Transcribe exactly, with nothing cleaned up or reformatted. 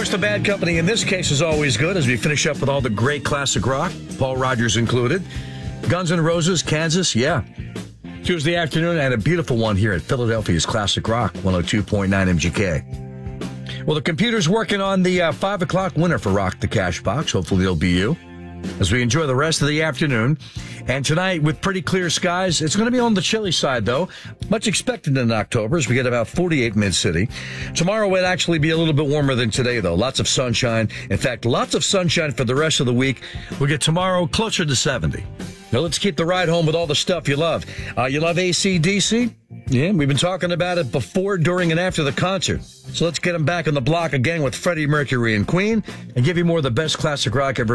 course, the bad company in this case is always good as we finish up with all the great classic rock, Paul Rodgers included. Guns N' Roses, Kansas, yeah. Tuesday afternoon, and a beautiful one here at Philadelphia's Classic Rock, one oh two point nine M G K. Well, the computer's working on the uh, five o'clock winner for Rock the Cash Box. Hopefully it'll be you as we enjoy the rest of the afternoon. And tonight, with pretty clear skies, it's going to be on the chilly side, though. Much expected in October as we get about forty-eight mid-city. Tomorrow will actually be a little bit warmer than today, though. Lots of sunshine. In fact, lots of sunshine for the rest of the week. We'll get tomorrow closer to seventy. Now, let's keep the ride home with all the stuff you love. Uh, you love A C D C? Yeah, we've been talking about it before, during, and after the concert. So let's get them back on the block again with Freddie Mercury and Queen and give you more of the best classic rock ever